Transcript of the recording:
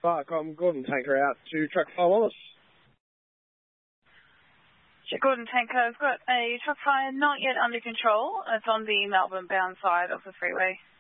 Barcom Gordon Tanker out to Truck Fire Wallace. Gordon Tanker, I've got a truck fire not yet under control. It's on the Melbourne bound side of the freeway.